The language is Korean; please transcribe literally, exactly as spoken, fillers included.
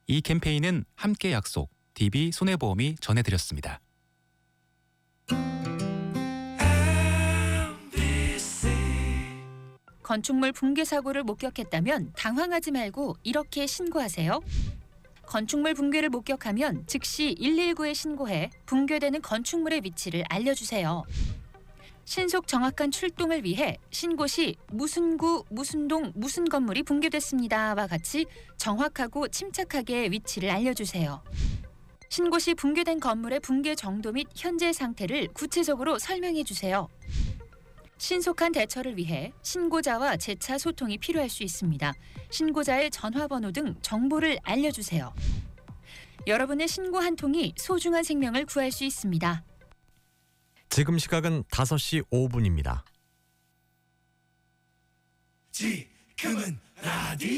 이 캠페인은 함께 약속, 디비 손해보험이 전해드렸습니다. 건축물 붕괴 사고를 목격했다면 당황하지 말고 이렇게 신고하세요. 건축물 붕괴를 목격하면 즉시 일일구에 신고해 붕괴되는 건축물의 위치를 알려주세요. 신속 정확한 출동을 위해 신고 시 무슨 구, 무슨 동, 무슨 건물이 붕괴됐습니다와 같이 정확하고 침착하게 위치를 알려주세요. 신고 시 붕괴된 건물의 붕괴 정도 및 현재 상태를 구체적으로 설명해 주세요. 신속한 대처를 위해 신고자와 재차 소통이 필요할 수 있습니다. 신고자의 전화번호 등 정보를 알려주세요. 여러분의 신고 한 통이 소중한 생명을 구할 수 있습니다. 지금 시각은 다섯 시 오 분입니다. 지금은 라디오